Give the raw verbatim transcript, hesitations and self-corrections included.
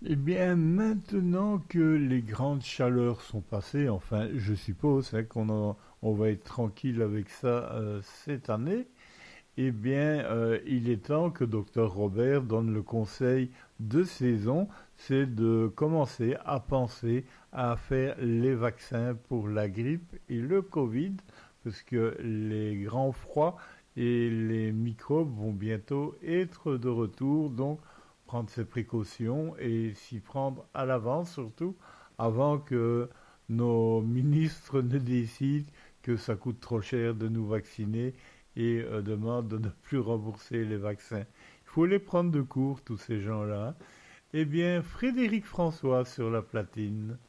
Eh bien, maintenant que les grandes chaleurs sont passées, enfin, je suppose hein, qu'on en- on va être tranquille avec ça euh, cette année, eh bien, euh, il est temps que docteur Robert donne le conseil de saison, c'est de commencer à penser à faire les vaccins pour la grippe et le Covid, parce que les grands froids et les microbes vont bientôt être de retour, donc prendre ses précautions et s'y prendre à l'avance surtout, avant que nos ministres ne décident que ça coûte trop cher de nous vacciner et euh, demande de ne plus rembourser les vaccins. Il faut les prendre de court, tous ces gens-là. Eh bien, Frédéric François sur la platine.